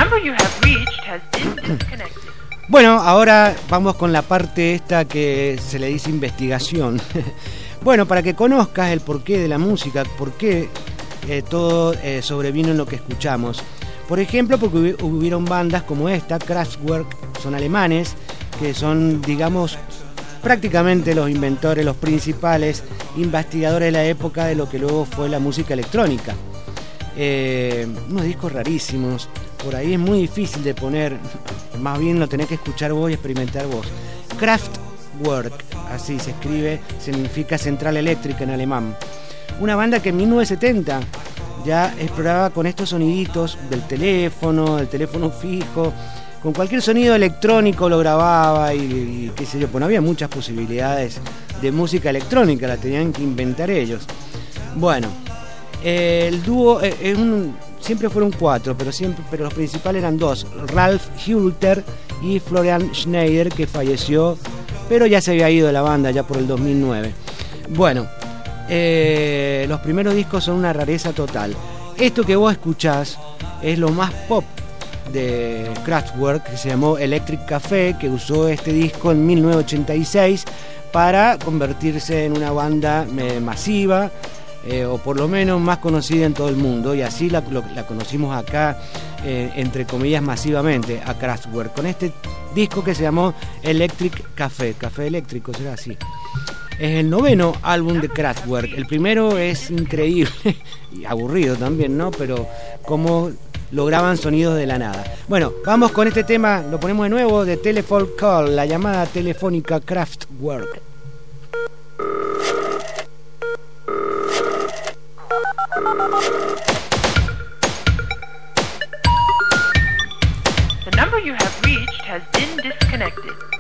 Bueno, ahora vamos con la parte esta que se le dice investigación. Bueno, para que conozcas el porqué de la música, por qué todo sobrevino en lo que escuchamos. Por ejemplo, porque hubieron bandas como esta, Kraftwerk, son alemanes, que son, digamos, prácticamente los inventores, los principales investigadores de la época de lo que luego fue la música electrónica. Unos discos rarísimos, por ahí es muy difícil de poner, más bien lo tenés que escuchar vos y experimentar vos. Kraftwerk, así se escribe, significa central eléctrica en alemán. Una banda que en 1970 ya exploraba con estos soniditos del teléfono fijo, con cualquier sonido electrónico lo grababa y qué sé yo, pues no había muchas posibilidades de música electrónica, la tenían que inventar ellos. Bueno, el dúo siempre fueron 4, pero los principales eran 2, Ralf Hülter y Florian Schneider, que falleció, pero ya se había ido de la banda ya por el 2009. Bueno, los primeros discos son una rareza total. Esto que vos escuchás es lo más pop de Kraftwerk, que se llamó Electric Café, que usó este disco en 1986 para convertirse en una banda masiva, o por lo menos más conocida en todo el mundo, y así la conocimos acá, entre comillas, masivamente, a Kraftwerk, con este disco que se llamó Electric Café, café eléctrico, será así. Es el 9º álbum de Kraftwerk. El primero es increíble y aburrido también, ¿no? Pero cómo lograban sonidos de la nada. Bueno, vamos con este tema, lo ponemos de nuevo, de Telephone Call, la llamada telefónica Kraftwerk. The number you have reached has been disconnected.